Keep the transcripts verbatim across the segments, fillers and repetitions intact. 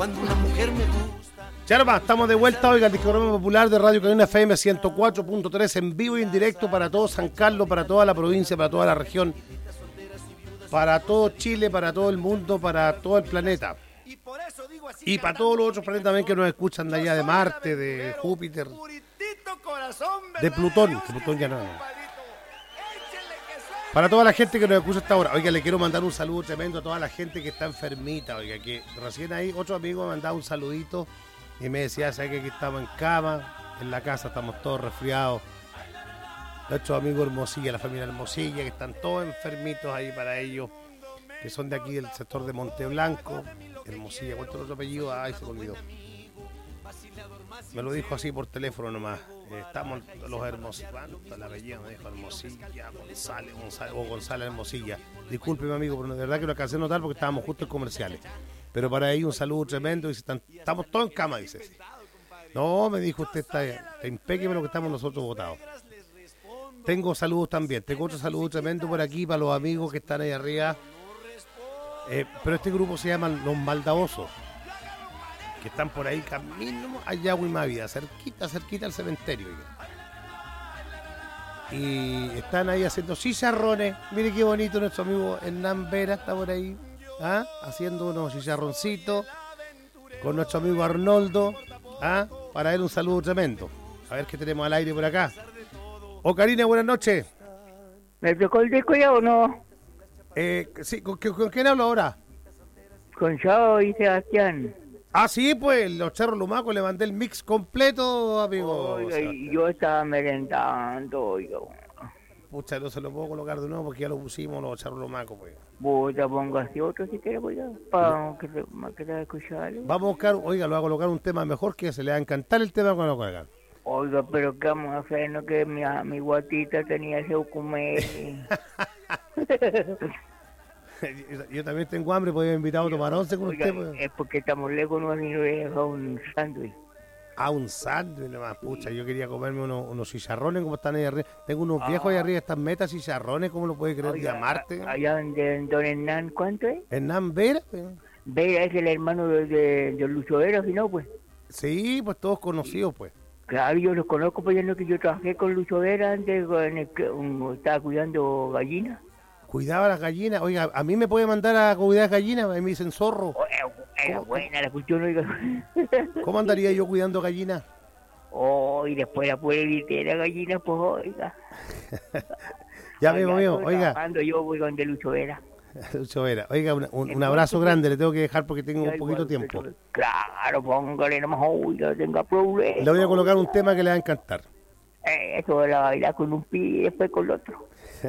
Cuando una mujer me gusta. Ya nomás, estamos de vuelta, oiga, el discograma popular de Radio Cabina F M ciento cuatro punto tres en vivo y en directo para todo San Carlos, para toda la provincia, para toda la región, para todo Chile, para todo el mundo, para todo el planeta. Y para todos los otros planetas también que nos escuchan de allá, de Marte, de Júpiter, de Plutón, que Plutón ya no. Para toda la gente que nos escucha hasta ahora, oiga, le quiero mandar un saludo tremendo a toda la gente que está enfermita, oiga, que recién ahí otro amigo me mandaba un saludito y me decía, ¿sabes que aquí estamos en cama, en la casa estamos todos resfriados? Nuestros amigos Hermosilla, la familia Hermosilla, que están todos enfermitos ahí para ellos, que son de aquí del sector de Monteblanco. Hermosilla, ¿cuánto es el otro apellido? Ay, se me olvidó. Me lo dijo así por teléfono nomás. Eh, estamos los Hermosillas. ¿Cuánto el apellido? Me dijo Hermosilla, González, González o González Hermosilla. Discúlpeme, amigo, pero de verdad que lo alcancé a notar porque estábamos justo en comerciales. Pero para ellos un saludo tremendo. Dice, están, estamos todos en cama, dice. Sí. No, me dijo usted, está, está impecable lo que estamos nosotros votados. Tengo saludos también. Tengo otro saludo tremendo por aquí para los amigos que están ahí arriba. Eh, pero este grupo se llama Los Maldadosos, que están por ahí camino allá a Huimavida, cerquita, cerquita al cementerio. Y están ahí haciendo chicharrones. Mire qué bonito nuestro amigo Hernán Vera está por ahí, ¿ah? Haciendo unos chicharroncitos con nuestro amigo Arnoldo, ¿ah? Para él un saludo tremendo. A ver qué tenemos al aire por acá. Oh, Karina, buenas noches. ¿Me tocó el disco ya o no? Eh, sí, ¿con, con, ¿con quién hablo ahora? Con Chao y Sebastián. Ah, sí, pues, los charros lumacos, le mandé el mix completo, amigo. Oiga, y yo estaba merendando, oiga. Pucha, no se lo puedo colocar de nuevo porque ya lo pusimos los charros lumacos, pues. Puta, pongo así otro si quieres, pues ya, para que te, que te escucharlo. Vamos a buscar, oiga, lo voy a colocar un tema mejor que se le va a encantar el tema cuando lo colocan. Oiga, pero qué vamos a hacer, no que mi, mi guatita tenía ese ucumeli. yo, yo también tengo hambre, podía invitar a tomar once con Oiga, usted. Pues. Es porque estamos lejos, no ni le he dejado un sándwich. Ah, un sándwich nomás, pucha, yo quería comerme unos, unos chicharrones como están ahí arriba. Tengo unos viejos ahí arriba, estas metas chicharrones, ¿cómo lo puede creer? Oiga, de Marte. Allá donde don Hernán, ¿cuánto es? Hernán Vera. Pues. Vera es el hermano de, de, de Lucho Vera, si no, pues. Sí, pues todos conocidos, pues. Claro, yo los conozco, pues ya no que yo trabajé con Lucho Vera antes, en el que um, estaba cuidando gallinas. Cuidaba las gallinas. Oiga, a mí me puede mandar a cuidar gallinas, me dicen zorro. Oh, era, era buena la cuestión, oiga. ¿Cómo andaría yo cuidando gallinas? Oh, y después la puede ir la gallina, pues oiga. Ya, amigo mío, oiga. Cuando yo voy donde Lucho Vera. Lucho Vera, oiga, un, un, un abrazo grande, le tengo que dejar porque tengo un poquito de tiempo. Claro, póngale nomás, oiga, tenga problemas. Le voy a colocar un tema que le va a encantar. Eh, eso de la bailar con un pie y después con el otro.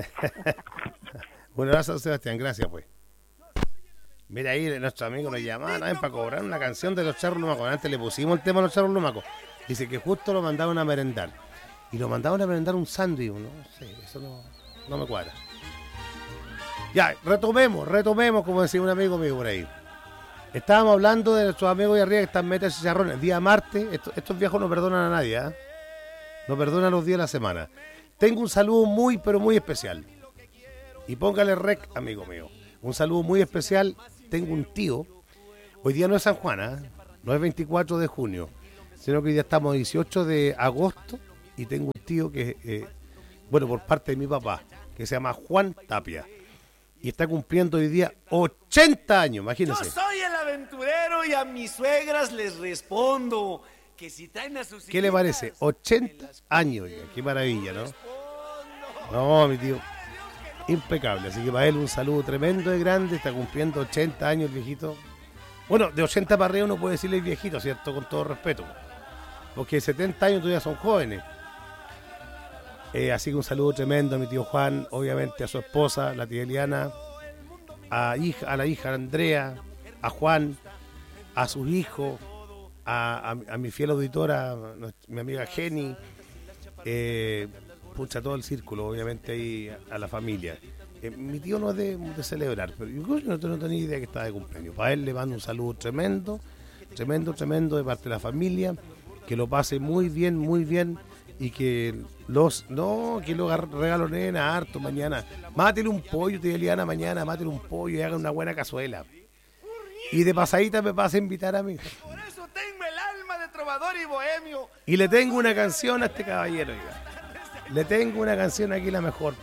Un abrazo, Sebastián, gracias, pues. Mira ahí, nuestro amigo nos llamaban para cobrar una canción de los charros lumacos. Antes le pusimos el tema a los charros lumacos. Dice que justo lo mandaban a merendar. Y lo mandaban a merendar un sándwich, ¿no? Sí, eso no, no me cuadra. Ya, retomemos, retomemos, como decía un amigo mío por ahí. Estábamos hablando de nuestros amigos de arriba que están metas y chicharrones. Día martes, estos, estos viejos no perdonan a nadie, ¿eh? No perdonan los días de la semana. Tengo un saludo muy, pero muy especial. Y póngale rec, amigo mío. Un saludo muy especial. Tengo un tío. Hoy día no es San Juan, ¿eh? No es veinticuatro de junio, sino que hoy día estamos dieciocho de agosto. Y tengo un tío que, eh, bueno, por parte de mi papá, que se llama Juan Tapia. Y está cumpliendo hoy día ochenta años, imagínense. Yo soy el aventurero y a mis suegras les respondo que si traen a sus... ¿Qué le parece? ochenta años, oiga, qué maravilla, ¿no? No, mi tío, impecable. Así que para él un saludo tremendo y grande. Está cumpliendo ochenta años el viejito. Bueno, de ochenta para arriba uno puede decirle viejito, ¿cierto? Con todo respeto. Porque setenta años todavía son jóvenes. Eh, así que un saludo tremendo a mi tío Juan, obviamente a su esposa, la tía Eliana, a, hija, a la hija Andrea, a Juan, a sus hijos, a, a, a mi fiel auditora, mi amiga Jenny, eh, pucha, todo el círculo, obviamente ahí a, a la familia. Eh, mi tío no es de, de celebrar, pero yo no, no tenía idea que estaba de cumpleaños. Para él le mando un saludo tremendo, tremendo, tremendo de parte de la familia, que lo pase muy bien, muy bien. Y que los, no, que los regalonen a harto mañana. Mátele un pollo, tía Eliana, mañana, mátele un pollo y hagan una buena cazuela. Y de pasadita me pasa a invitar a mí. Por eso tengo el alma de trovador y bohemio. Y le tengo una canción a este caballero. Oiga. Le tengo una canción aquí, la mejor.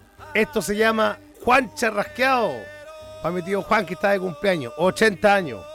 Esto se llama Juan Charrasqueado. Para mi tío Juan, que está de cumpleaños, ochenta años.